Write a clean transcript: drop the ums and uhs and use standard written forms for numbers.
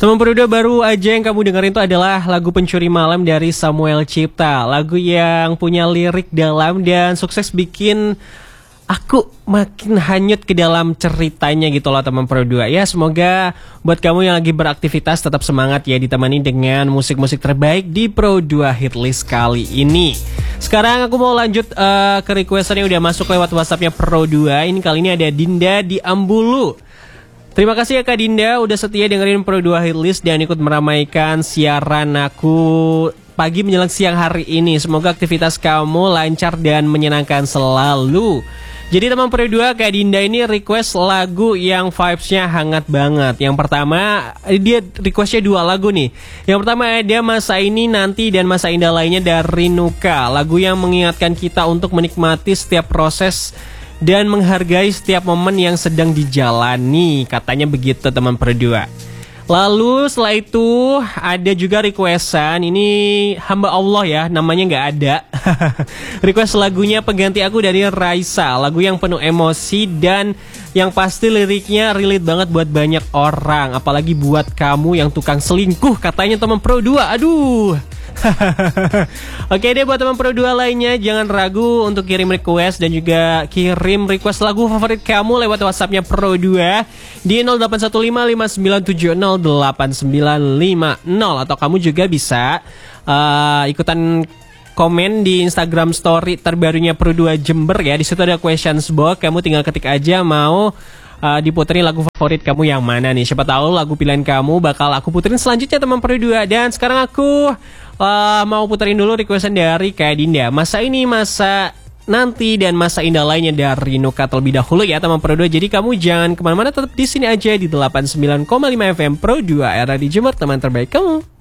Teman Peruda, baru aja yang kamu dengerin itu adalah lagu Pencuri Malam dari Samuel Cipta. Lagu yang punya lirik dalam dan sukses bikin aku makin hanyut ke dalam ceritanya gitu loh teman Peruda. Ya semoga buat kamu yang lagi beraktivitas tetap semangat ya, ditemani dengan musik-musik terbaik di Pro2 Hitlist kali ini. Sekarang aku mau lanjut ke requestan yang udah masuk lewat WhatsAppnya Pro2. Ini kali ini ada Dinda di Ambulu. Terima kasih ya Kak Dinda udah setia dengerin Pro2 Hitlist dan ikut meramaikan siaran aku pagi menjelang siang hari ini. Semoga aktivitas kamu lancar dan menyenangkan selalu. Jadi teman Pro2, Kak Dinda ini request lagu yang vibes-nya hangat banget. Yang pertama, dia requestnya 2 lagu nih. Yang pertama ada Masa Ini Nanti dan Masa Indah Lainnya dari Nuka. Lagu yang mengingatkan kita untuk menikmati setiap proses dan menghargai setiap momen yang sedang dijalani. Katanya begitu teman Pro2. Lalu setelah itu ada juga requestan. Ini hamba Allah ya, namanya gak ada. Request lagunya Pengganti Aku dari Raisa. Lagu yang penuh emosi dan yang pasti liriknya relate banget buat banyak orang. Apalagi buat kamu yang tukang selingkuh, katanya teman Pro2. Aduh. Oke deh, buat teman Pro2 lainnya jangan ragu untuk kirim request dan juga kirim request lagu favorit kamu lewat WhatsAppnya Pro2 di 0815708950 atau kamu juga bisa ikutan komen di Instagram story terbarunya Pro2 Jember ya. Di situ ada questions box, kamu tinggal ketik aja mau diputerin lagu favorit kamu yang mana nih. Siapa tahu lagu pilihan kamu bakal aku puterin selanjutnya teman Pro2. Dan sekarang aku mau puterin dulu requestan dari Kak Dinda. Masa Ini, Masa Nanti dan Masa Indah Lainnya dari Nuka terlebih dahulu ya teman Pro2. Jadi kamu jangan kemana-mana, tetap di sini aja di 89,5 FM Pro2 era di Jember, teman terbaik kamu.